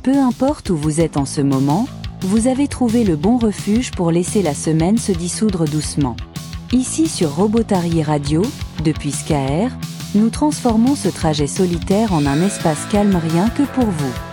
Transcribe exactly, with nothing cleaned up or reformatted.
Peu importe où vous êtes en ce moment, vous avez trouvé le bon refuge pour laisser la semaine se dissoudre doucement. Ici sur Robotari Radio, depuis Skaer, nous transformons ce trajet solitaire en un espace calme rien que pour vous.